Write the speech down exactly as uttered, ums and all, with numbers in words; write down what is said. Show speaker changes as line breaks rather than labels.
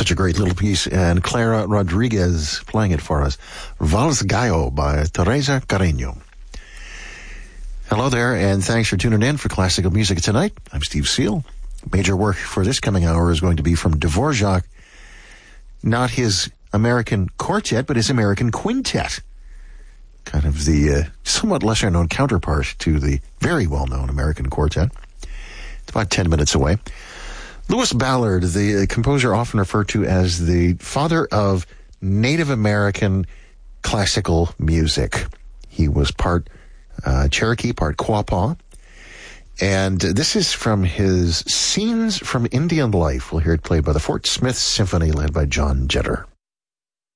such a great little piece, and Clara Rodriguez playing it for us. Vals Gallo by Teresa Carreño. Hello there, and thanks for tuning in for Classical Music Tonight. I'm Steve Seal. Major work for this coming hour is going to be from Dvorak, not his American quartet, but his American quintet. Kind of the uh, somewhat lesser-known counterpart to the very well-known American quartet. It's about ten minutes away. Lewis Ballard, the composer often referred to as the father of Native American classical music. He was part uh, Cherokee, part Quapaw. And this is from his Scenes from Indian Life. We'll hear it played by the Fort Smith Symphony, led by John Jetter.